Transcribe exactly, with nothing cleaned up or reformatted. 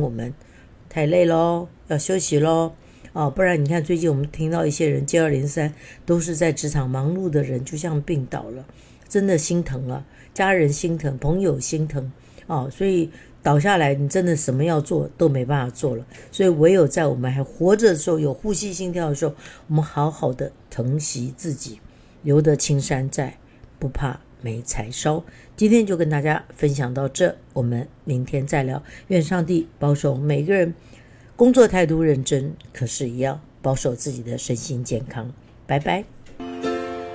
我们太累咯，要休息咯。哦，不然你看最近我们听到一些人接二连三都是在职场忙碌的人就像病倒了，真的心疼啊，家人心疼，朋友心疼哦，所以倒下来你真的什么要做都没办法做了，所以唯有在我们还活着的时候，有呼吸心跳的时候，我们好好的疼惜自己，留得青山在，不怕没柴烧。今天就跟大家分享到这，我们明天再聊。愿上帝保守每个人工作态度认真，可是也要保守自己的身心健康。拜拜。